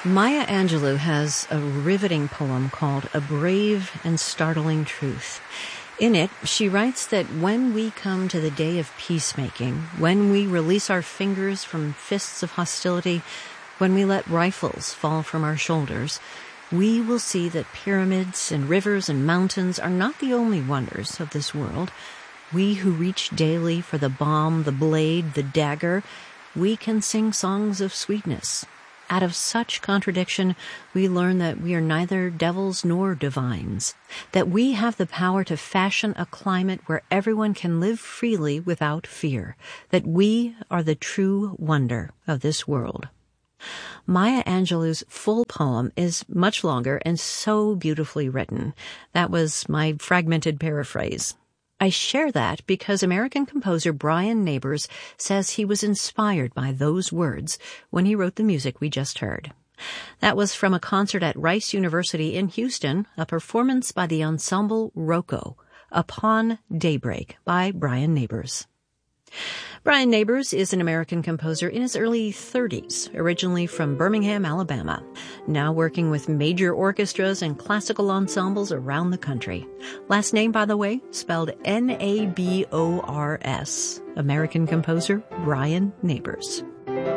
Maya Angelou has a riveting poem called A Brave and Startling Truth. In it, she writes that when we come to the day of peacemaking, when we release our fingers from fists of hostility, when we let rifles fall from our shoulders, we will see that pyramids and rivers and mountains are not the only wonders of this world. We who reach daily for the bomb, the blade, the dagger, we can sing songs of sweetness. Out of such contradiction, we learn that we are neither devils nor divines, that we have the power to fashion a climate where everyone can live freely without fear, that we are the true wonder of this world. Maya Angelou's full poem is much longer and so beautifully written. That was my fragmented paraphrase. I share that because American composer Brian Neighbors says he was inspired by those words when he wrote the music we just heard. That was from a concert at Rice University in Houston, a performance by the ensemble Rocco, Upon Daybreak by Brian Neighbors. Brian Neighbors is an American composer in his early 30s, originally from Birmingham, Alabama, now working with major orchestras and classical ensembles around the country. Last name, by the way, spelled Nabors. American composer Brian Neighbors.